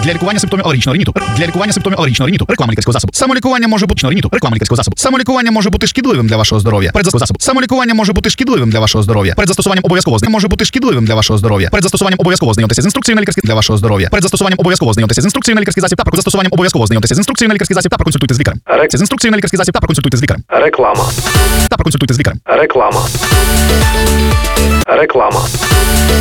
Для лікування симптомів алергічного риніту. Для лікування симптомів алергічного риніту. Реклама лікарського засобу. Самолікування може бути риніту. Реклама лікарського засобу. Самолікування може бути шкідливим для вашого здоров'я. Самолікування може бути шкідливим для вашого здоров'я. Перед застосуванням обов'язково може бути шкідливим для вашого здоров'я. Перед застосуванням обов'язково знайомтеся з інструкцією на лікарський для вашого здоров'я. Перед застосуванням обов'язково знайомтеся з інструкцією на лікарський засіб та застосуванням обов'язково знайомтеся з інструкцією на лікарський засіб та проконсультуйте з лікарем. З інструкцією на лікарський засіб та проконсультуйте з лікарем. Реклама. Та проконсультуйте з лікарем. Реклама. Реклама.